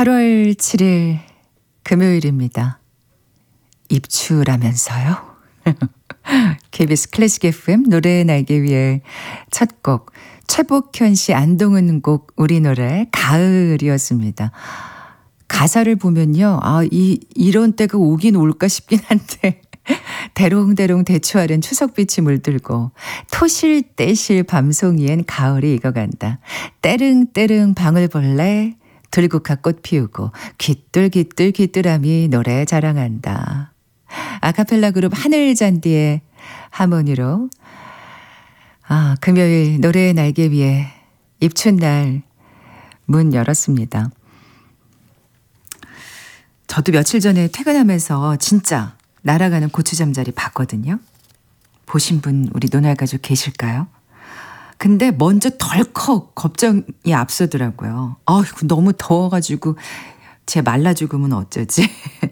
8월 7일 금요일입니다. 입추라면서요? KBS 클래식 FM 노래의 날개 위에 첫 곡 최복현 씨 안동은 곡 우리 노래 가을이었습니다. 가사를 보면요. 이런 때가 오긴 올까 싶긴 한데 대롱대롱 대추 아른 추석빛이 물들고 토실떼실 밤송이엔 가을이 익어간다. 때릉때릉 방울벌레 들국화 꽃 피우고 귀뚤귀뚤 노래 자랑한다. 아카펠라 그룹 하늘잔디의 하모니로 금요일 노래의 날개 위에 입춘날 문 열었습니다. 저도 며칠 전에 퇴근하면서 진짜 날아가는 고추잠자리 봤거든요. 보신 분 우리 노날 가족 계실까요? 근데 먼저 덜컥 걱정이 앞서더라고요. 너무 더워가지고 쟤 말라 죽으면 어쩌지?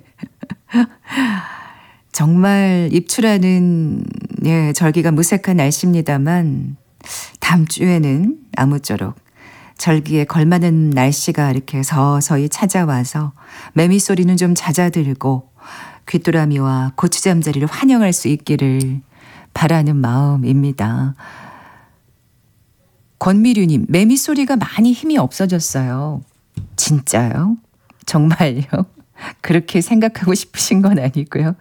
정말 입추라는 절기가 무색한 날씨입니다만 다음 주에는 아무쪼록 절기에 걸맞는 날씨가 이렇게 서서히 찾아와서 매미 소리는 좀 잦아들고 귀뚜라미와 고추잠자리를 환영할 수 있기를 바라는 마음입니다. 권미류님, 매미 소리가 많이 힘이 없어졌어요. 진짜요? 정말요? 그렇게 생각하고 싶으신 건 아니고요.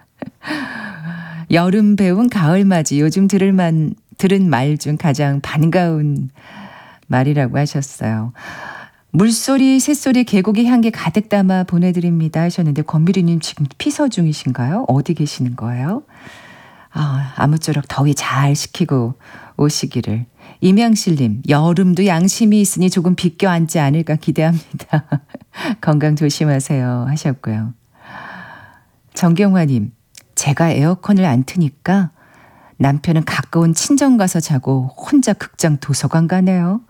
여름 배운 가을맞이 요즘 들은 말 중 가장 반가운 말이라고 하셨어요. 물소리, 새소리, 계곡의 향기 가득 담아 보내드립니다 하셨는데 권미리님 지금 피서 중이신가요? 어디 계시는 거예요? 아무쪼록 더위 잘 식히고 오시기를. 임양실님, 여름도 양심이 있으니 조금 비껴 앉지 않을까 기대합니다. 건강 조심하세요 하셨고요. 정경화님, 제가 에어컨을 안 트니까 남편은 가까운 친정 가서 자고 혼자 극장 도서관 가네요.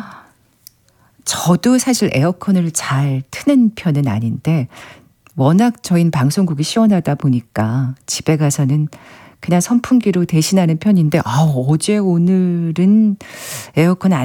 저도 사실 에어컨을 잘 트는 편은 아닌데 워낙 저희는 방송국이 시원하다 보니까 집에 가서는 그냥 선풍기로 대신하는 편인데 어제 오늘은 에어컨 안